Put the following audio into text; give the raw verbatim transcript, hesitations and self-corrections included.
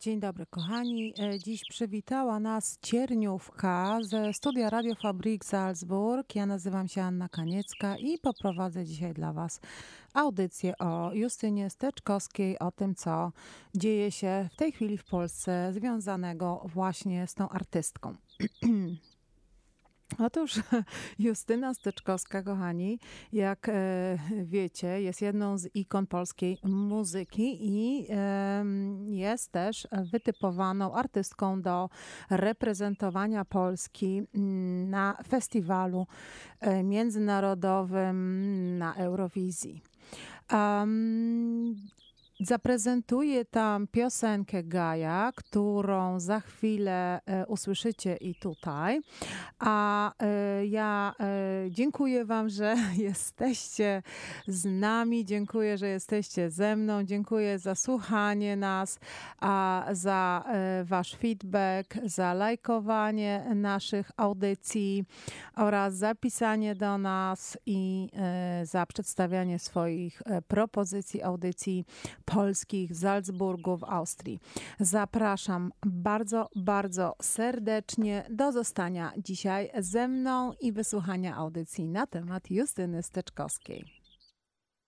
Dzień dobry, kochani. E, Dziś przywitała nas Cierniówka ze studia Radio Fabrik Salzburg. Ja nazywam się Anna Kaniecka i poprowadzę dzisiaj dla Was audycję o Justynie Steczkowskiej, o tym, co dzieje się w tej chwili w Polsce związanego właśnie z tą artystką. Otóż Justyna Steczkowska, kochani, jak e, wiecie, jest jedną z ikon polskiej muzyki i e, jest też wytypowaną artystką do reprezentowania Polski na festiwalu e, międzynarodowym na Eurowizji. Um, Zaprezentuję tam piosenkę Gaja, którą za chwilę e, usłyszycie i tutaj. A e, ja e, dziękuję Wam, że jesteście z nami, dziękuję, że jesteście ze mną, dziękuję za słuchanie nas, a za e, Wasz feedback, za lajkowanie naszych audycji oraz zapisanie do nas i e, za przedstawianie swoich e, propozycji audycji polskich z Salzburgu w Austrii. Zapraszam bardzo, bardzo serdecznie do zostania dzisiaj ze mną i wysłuchania audycji na temat Justyny Steczkowskiej.